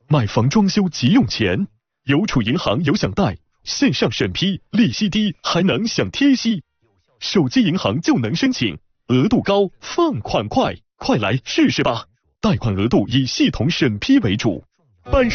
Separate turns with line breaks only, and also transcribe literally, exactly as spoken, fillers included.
买房装修急用钱，邮储银行有享贷，线上审批，利息低，还能享贴息。手机银行就能申请，额度高，放款快，快来试试吧！贷款额度以系统审批为主。办